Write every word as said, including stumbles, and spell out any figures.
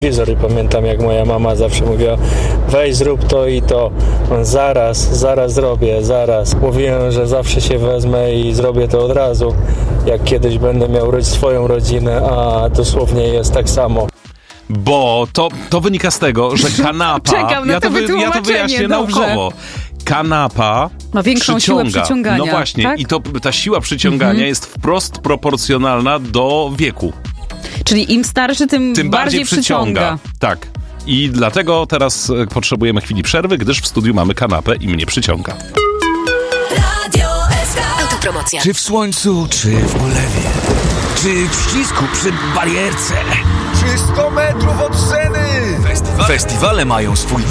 telewizor i pamiętam, jak moja mama zawsze mówiła: weź zrób to i to. On, zaraz, zaraz zrobię, zaraz. Mówiłem, że zawsze się wezmę i zrobię to od razu, jak kiedyś będę miał ro- swoją rodzinę, a dosłownie jest tak samo. Bo to, to wynika z tego, że kanapa... Czekam na ja, to to wy, ja to wyjaśnię dobrze. naukowo. Kanapa ma większą przyciąga. siłę przyciągania. No właśnie, tak? i to, ta siła przyciągania mhm. jest wprost proporcjonalna do wieku. Czyli im starszy, tym, tym bardziej, bardziej przyciąga. przyciąga. Tak. I dlatego teraz e, potrzebujemy chwili przerwy, gdyż w studiu mamy kanapę i mnie przyciąga. Autopromocja. Czy w słońcu, czy w ulewie, czy w ścisku przy barierce, czy sto metrów od sceny. Festiwale mają swój